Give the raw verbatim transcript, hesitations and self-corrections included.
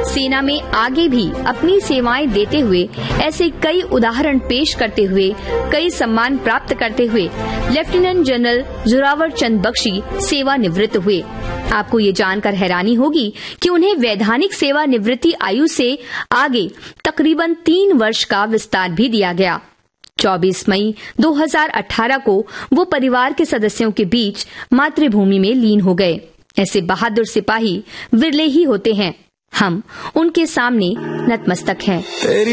सेना में आगे भी अपनी सेवाएं देते हुए ऐसे कई उदाहरण पेश करते हुए कई सम्मान प्राप्त करते हुए लेफ्टिनेंट जनरल जोरावर चंद बख्शी सेवानिवृत्त हुए। आपको ये जानकर हैरानी होगी कि उन्हें वैधानिक सेवानिवृत्ति आयु से आगे तकरीबन तीन वर्ष का विस्तार भी दिया गया। चौबीस मई दो हज़ार अठारह को वो परिवार के सदस्यों के बीच मातृभूमि में लीन हो गए। ऐसे बहादुर सिपाही विरले ही होते हैं। हम उनके सामने नतमस्तक हैं।